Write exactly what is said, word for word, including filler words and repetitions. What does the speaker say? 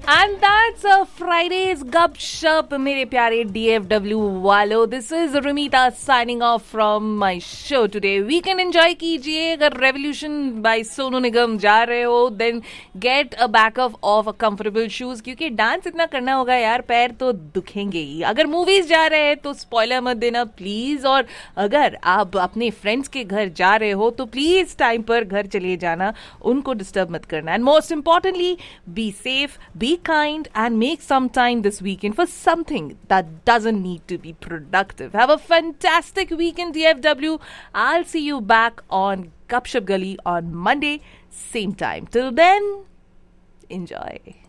And that's a Friday's Gupshup, मेरे प्यारे D F W वालों. This is Rumita signing off from my show today. Weekend enjoy कीजिए. अगर Revolution by Sonu Nigam जा रहे हो, then get a backup of a comfortable shoes, क्योंकि dance इतना करना होगा यार, पैर तो दुखेंगे ही. अगर मूवीज जा रहे हैं तो स्पॉइलर मत देना प्लीज. और अगर आप अपने फ्रेंड्स के घर जा रहे हो तो प्लीज टाइम पर घर चले जाना, उनको डिस्टर्ब मत करना. And most importantly, be safe, B kind and make some time this weekend for something that doesn't need to be productive. Have a fantastic weekend, D F W. I'll see you back on Gupshup Gali on Monday, same time. Till then, enjoy.